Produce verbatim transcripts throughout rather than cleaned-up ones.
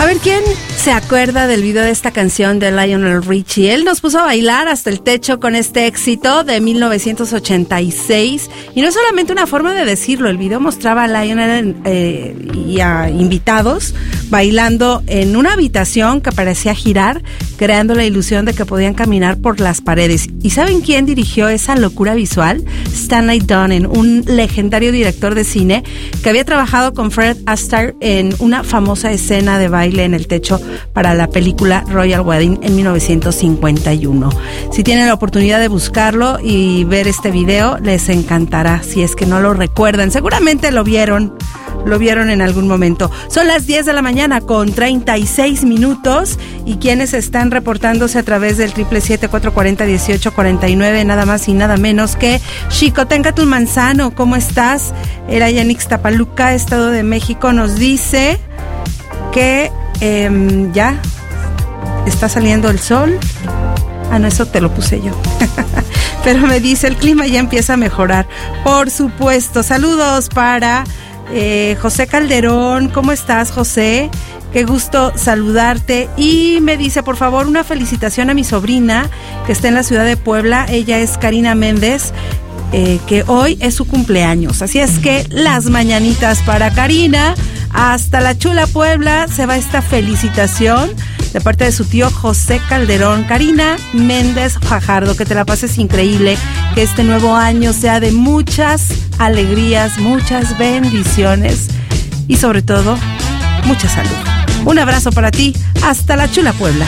ver, ¿quién se acuerda del video de esta canción de Lionel Richie? Él nos puso a bailar hasta el techo con este éxito de mil novecientos ochenta y seis. Y no es solamente una forma de decirlo, el video mostraba a Lionel eh, y a invitados bailando en una habitación que parecía girar, creando la ilusión de que podían caminar por las paredes. ¿Y saben quién dirigió esa locura visual? Stanley Donen, un legendario director de cine que había trabajado con Fred Astaire en una famosa escena de baile en el techo para la película Royal Wedding en mil novecientos cincuenta y uno. Si tienen la oportunidad de buscarlo y ver este video, les encantará. Si es que no lo recuerdan, seguramente lo vieron. Lo vieron en algún momento. Son las diez de la mañana con treinta y seis minutos y quienes están reportándose a través del triple siete, cuatro cuatro cero, dieciocho cuarenta y nueve, nada más y nada menos que Xicoténcatl Manzano. ¿Cómo estás? Era Yanix Tapaluca, Estado de México, nos dice que eh, ya está saliendo el sol. Ah, no, eso te lo puse yo. Pero me dice, el clima ya empieza a mejorar. Por supuesto. Saludos para Eh, José Calderón. ¿Cómo estás, José? Qué gusto saludarte. Y me dice, por favor, una felicitación a mi sobrina que está en la ciudad de Puebla. Ella es Karina Méndez, eh, que hoy es su cumpleaños. Así es que las mañanitas para Karina. Hasta la chula Puebla se va esta felicitación de parte de su tío José Calderón. Karina Méndez Fajardo, que te la pases increíble, que este nuevo año sea de muchas alegrías, muchas bendiciones y sobre todo, mucha salud. Un abrazo para ti, hasta la chula Puebla.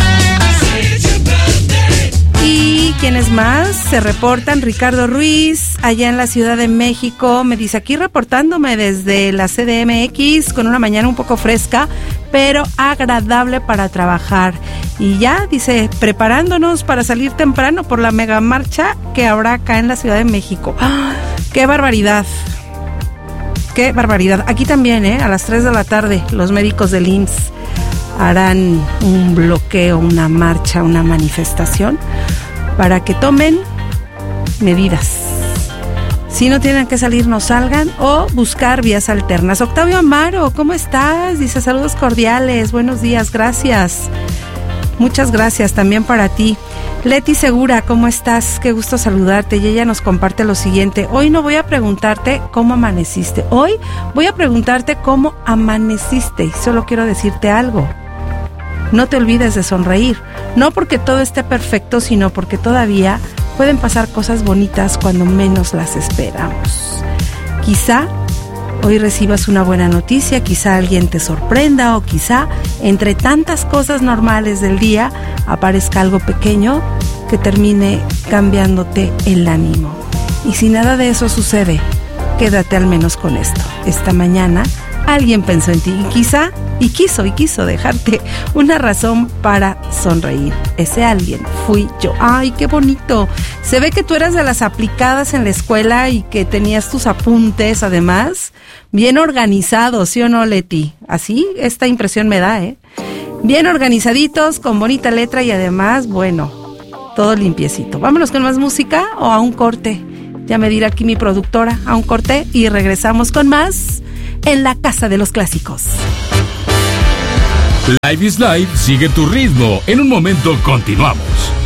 ¿Y quiénes más se reportan? Ricardo Ruiz, allá en la Ciudad de México, me dice, aquí reportándome desde la C D M X con una mañana un poco fresca, pero agradable para trabajar. Y ya, dice, preparándonos para salir temprano por la mega marcha que habrá acá en la Ciudad de México. ¡Ah! ¡Qué barbaridad! ¡Qué barbaridad! Aquí también, ¿eh? A las tres de la tarde, los médicos del I M S S harán un bloqueo, una marcha, una manifestación para que tomen medidas. Si no tienen que salir, no salgan o buscar vías alternas. Octavio Amaro, ¿cómo estás? Dice, saludos cordiales, buenos días, gracias. Muchas gracias también para ti. Leti Segura, ¿cómo estás? Qué gusto saludarte. Y ella nos comparte lo siguiente. Hoy no voy a preguntarte cómo amaneciste. Hoy voy a preguntarte cómo amaneciste. Y solo quiero decirte algo. No te olvides de sonreír. No porque todo esté perfecto, sino porque todavía pueden pasar cosas bonitas cuando menos las esperamos. Quizá hoy recibas una buena noticia, quizá alguien te sorprenda o quizá entre tantas cosas normales del día aparezca algo pequeño que termine cambiándote el ánimo. Y si nada de eso sucede, quédate al menos con esto. Esta mañana alguien pensó en ti y quizá, y quiso, y quiso dejarte una razón para sonreír. Ese alguien fui yo. ¡Ay, qué bonito! Se ve que tú eras de las aplicadas en la escuela y que tenías tus apuntes, además, bien organizados, ¿sí o no, Leti? Así, esta impresión me da, ¿eh? Bien organizaditos, con bonita letra y además, bueno, todo limpiecito. Vámonos con más música o a un corte. Ya me dirá aquí mi productora, a un corte y regresamos con más en la Casa de los Clásicos. Live is Live, sigue tu ritmo. En un momento continuamos.